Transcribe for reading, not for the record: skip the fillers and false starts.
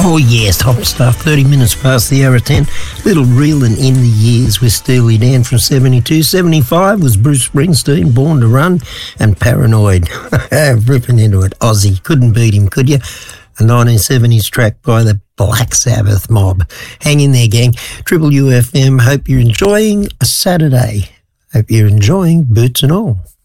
Oh yes, top stuff. 30 minutes past the hour of 10. Little reeling in the years with Steely Dan from 72. 75 was Bruce Springsteen, Born to Run, and Paranoid. Ripping into it. Ozzy. Couldn't beat him, could you? A 1970s track by the Black Sabbath Mob. Hang in there, gang. Triple UFM. Hope you're enjoying a Saturday. Hope you're enjoying Boots and All.